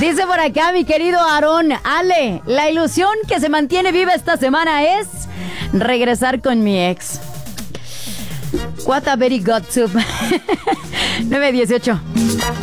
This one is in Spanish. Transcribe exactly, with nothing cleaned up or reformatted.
Dice por acá mi querido Aarón, Ale, la ilusión que se mantiene viva esta semana es regresar con mi ex. What a very good soup. nueve dieciocho.